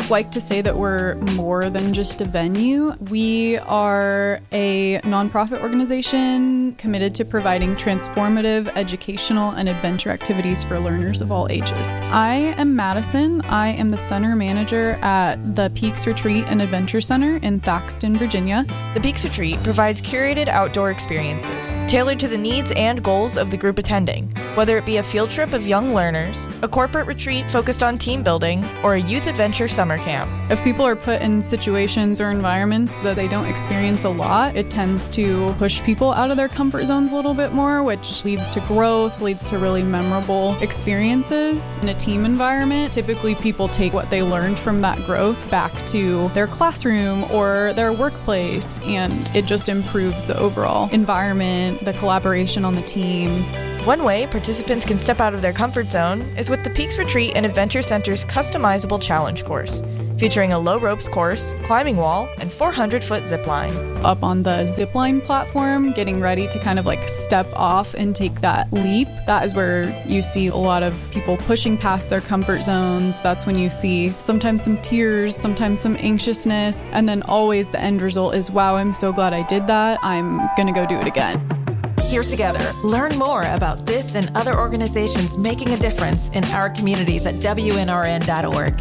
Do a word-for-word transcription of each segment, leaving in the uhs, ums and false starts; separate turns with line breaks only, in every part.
like to say that we're more than just a venue. We are a nonprofit organization committed to providing transformative educational and adventure activities for learners of all ages. I am Madison. I am the center manager at the Peaks Retreat and Adventure Center in Thaxton, Virginia.
The Peaks Retreat provides curated outdoor experiences tailored to the needs and goals of the group attending, whether it be a field trip of young learners, a corporate retreat focused on team building, or a youth adventure summer camp.
If people are put in situations or environments that they don't experience a lot, it tends to push people out of their comfort zones a little bit more, which leads to growth, leads to really memorable experiences. In a team environment, typically people take what they learned from that growth back to their classroom or their workplace, and it just improves the overall environment, the collaboration on the team.
One way participants can step out of their comfort zone is with the Peaks Retreat and Adventure Center's customizable challenge course, featuring a low ropes course, climbing wall, and four hundred foot zip line.
Up on the zip line platform, getting ready to kind of like step off and take that leap. That is where you see a lot of people pushing past their comfort zones. That's when you see sometimes some tears, sometimes some anxiousness, and then always the end result is, wow, I'm so glad I did that. I'm gonna go do it again.
Here together. Learn more about this and other organizations making a difference in our communities at W N R N dot org.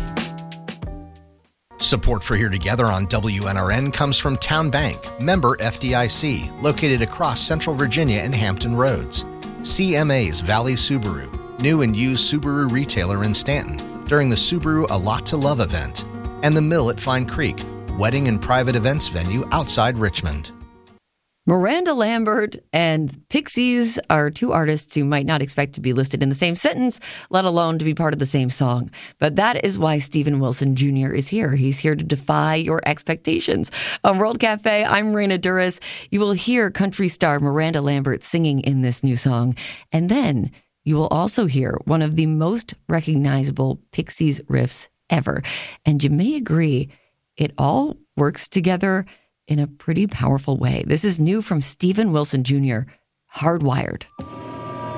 Support for Here Together on W N R N comes from Town Bank, member F D I C, located across Central Virginia and Hampton Roads. C M A's Valley Subaru, new and used Subaru retailer in Stanton during the Subaru A Lot to Love event. And the Mill at Fine Creek, wedding and private events venue outside Richmond.
Miranda Lambert and Pixies are two artists who might not expect to be listed in the same sentence, let alone to be part of the same song. But that is why Steven Wilson Junior is here. He's here to defy your expectations. On World Cafe, I'm Raina Duras. You will hear country star Miranda Lambert singing in this new song. And then you will also hear one of the most recognizable Pixies riffs ever. And you may agree, it all works together in a pretty powerful way. This is new from Steven Wilson Junior, Hardwired.